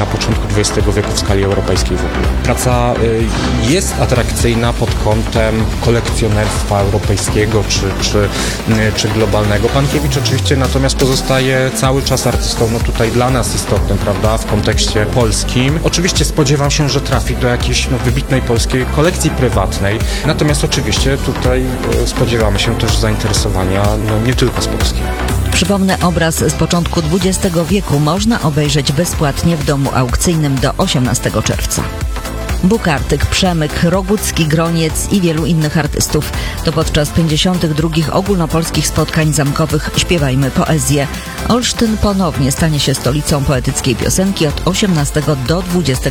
na początku XX wieku w skali europejskiej w ogóle. Praca jest atrakcyjna pod kątem kolekcjonerstwa europejskiego czy globalnego. Pankiewicz oczywiście natomiast pozostaje cały czas artystą, tutaj dla nas istotnym, prawda, w kontekście polskim. Oczywiście spodziewam się, że trafi do jakiejś wybitnej polskiej kolekcji prywatnej, natomiast oczywiście tutaj spodziewamy się też zainteresowania nie tylko z Polski. Przypomnę, obraz z początku XX wieku można obejrzeć bezpłatnie w domu aukcyjnym do 18 czerwca. Bukartyk, Przemyk, Rogucki, Groniec i wielu innych artystów. To podczas 52. ogólnopolskich spotkań zamkowych Śpiewajmy Poezję. Olsztyn ponownie stanie się stolicą poetyckiej piosenki od 18 do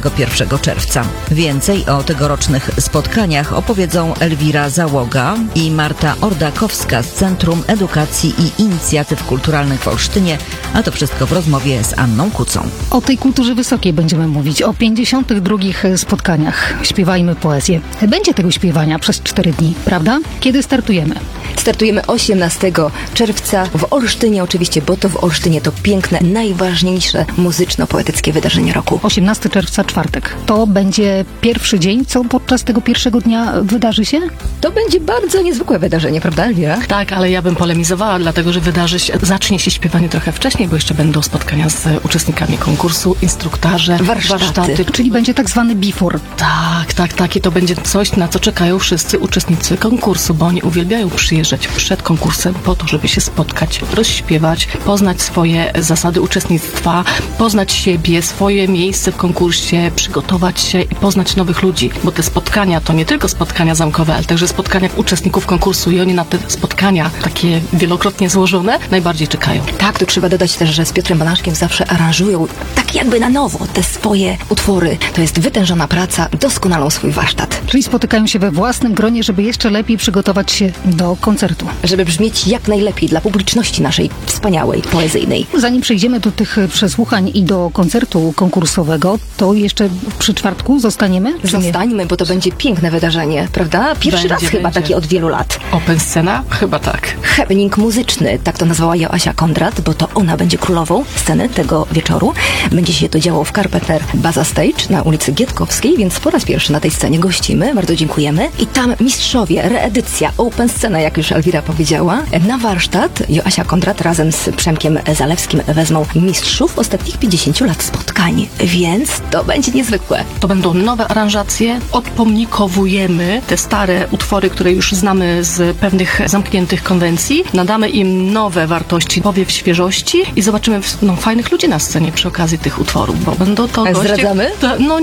21 czerwca. Więcej o tegorocznych spotkaniach opowiedzą Elwira Załoga i Marta Ordakowska z Centrum Edukacji i Inicjatyw Kulturalnych w Olsztynie, a to wszystko w rozmowie z Anną Kucą. O tej kulturze wysokiej będziemy mówić, o 52. spotkaniach Śpiewajmy Poezję. Będzie tego śpiewania przez 4 dni, prawda? Kiedy startujemy? Startujemy 18 czerwca w Olsztynie oczywiście, bo to w Olsztynie to piękne, najważniejsze muzyczno-poetyckie wydarzenie roku. 18 czerwca, czwartek. To będzie pierwszy dzień, co podczas tego pierwszego dnia wydarzy się? To będzie bardzo niezwykłe wydarzenie, prawda, Elwira? Tak, ale ja bym polemizowała, dlatego że zacznie się śpiewanie trochę wcześniej, bo jeszcze będą spotkania z uczestnikami konkursu, instruktaże, warsztaty. Czyli będzie tak zwany before. Tak. I to będzie coś, na co czekają wszyscy uczestnicy konkursu, bo oni uwielbiają przyjeżdżać przed konkursem po to, żeby się spotkać, rozśpiewać, poznać swoje zasady uczestnictwa, poznać siebie, swoje miejsce w konkursie, przygotować się i poznać nowych ludzi, bo te spotkania to nie tylko spotkania zamkowe, ale także spotkania uczestników konkursu i oni na te spotkania, takie wielokrotnie złożone, najbardziej czekają. Tak, tu trzeba dodać też, że z Piotrem Banaszkiem zawsze aranżują tak jakby na nowo te swoje utwory. To jest wytężona praca, doskonalą swój warsztat. Czyli spotykają się we własnym gronie, żeby jeszcze lepiej przygotować się do koncertu. Żeby brzmieć jak najlepiej dla publiczności naszej wspaniałej, poezyjnej. Zanim przejdziemy do tych przesłuchań i do koncertu konkursowego, to jeszcze przy czwartku zostaniemy? Zostańmy, bo to będzie piękne wydarzenie, prawda? Pierwszy raz chyba taki od wielu lat. Open scena? Chyba tak. Happening muzyczny, tak to nazwała Joasia Kondrat, bo to ona będzie królową sceny tego wieczoru. Będzie się to działo w Carpenter Baza Stage na ulicy Gietkowskiej, więc po raz pierwszy na tej scenie gościmy. Bardzo dziękujemy. I tam mistrzowie, reedycja, open scena, jak już Elwira powiedziała. Na warsztat Joasia Kondrat razem z Przemkiem Zalewskim wezmą mistrzów ostatnich 50 lat spotkań, więc to będzie niezwykłe. To będą nowe aranżacje, odpomnikowujemy te stare utwory, które już znamy z pewnych zamkniętych konwencji, nadamy im nowe wartości, powiew świeżości i zobaczymy fajnych ludzi na scenie przy okazji tych utworów, bo będą to goście... Zdradzamy?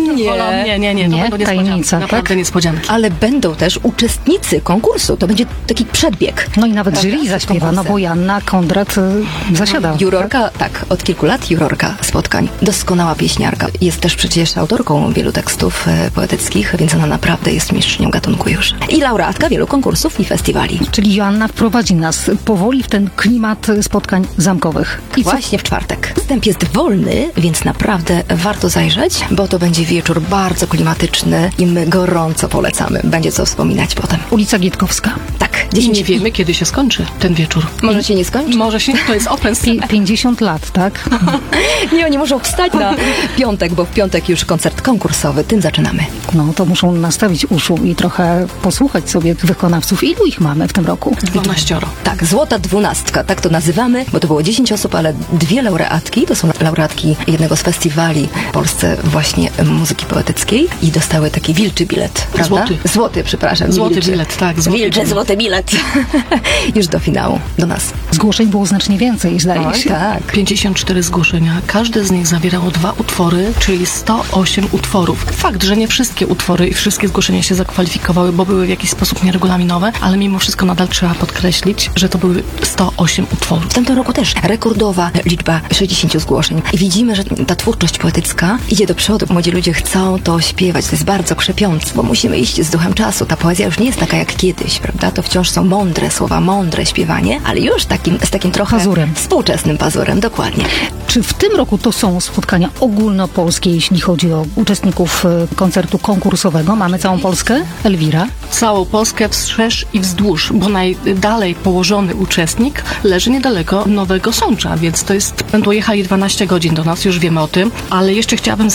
Nie, to będą tajemnica, naprawdę tak? niespodzianki. Ale będą też uczestnicy konkursu, to będzie taki przedbieg. No i nawet jury zaśpiewa, no bo Joanna Kondrat zasiada. Jurorka, tak, od kilku lat jurorka spotkań. Doskonała pieśniarka. Jest też przecież autorką wielu tekstów poetyckich, więc ona naprawdę jest mistrzynią gatunku już. I laureatka wielu konkursów i festiwali. Czyli Joanna wprowadzi nas powoli w ten klimat spotkań zamkowych. I właśnie w czwartek. Wstęp jest wolny, więc naprawdę warto zajrzeć, bo to będzie wieczór bardzo klimatyczny i my gorąco polecamy. Będzie co wspominać potem. Ulica Gietkowska. Tak. I nie wiemy, kiedy się skończy ten wieczór. Może się nie skończy? Może się, to jest open scena. 50 lat, tak? Nie, oni muszą wstać na piątek, bo w piątek już koncert konkursowy. Tym zaczynamy. No, to muszą nastawić uszu i trochę posłuchać sobie wykonawców. Ilu ich mamy w tym roku? 12. Tak, Złota 12, tak to nazywamy, bo to było 10 osób, ale 2 laureatki, to są laureatki jednego z festiwali w Polsce właśnie muzyki poetyckiej i dostały taki wilczy bilet, prawda? Złoty, przepraszam. Złoty bilet, tak. Złoty bilet. Już do finału, do nas. Zgłoszeń było znacznie więcej, zdaje się. Tak. 54 zgłoszenia. Każde z nich zawierało 2 utwory, czyli 108 utworów. Fakt, że nie wszystkie utwory i wszystkie zgłoszenia się zakwalifikowały, bo były w jakiś sposób nieregulaminowe, ale mimo wszystko nadal trzeba podkreślić, że to były 108 utworów. W tamtym roku też rekordowa liczba 60 zgłoszeń. I widzimy, że ta twórczość poetycka idzie do przodu. Młodzi ludzie chcą to śpiewać. To jest bardzo krzepiące, bo musimy iść z duchem czasu. Ta poezja już nie jest taka jak kiedyś, prawda? To wciąż są mądre słowa, mądre śpiewanie, ale już z takim trochę pazurem. Współczesnym pazurem, dokładnie. Czy w tym roku to są spotkania ogólnopolskie, jeśli chodzi o uczestników koncertu konkursowego? Mamy całą Polskę? Elwira? Całą Polskę wszerz i wzdłuż, bo najdalej położony uczestnik leży niedaleko Nowego Sącza, więc będą jechali 12 godzin do nas, już wiemy o tym, ale jeszcze chciałabym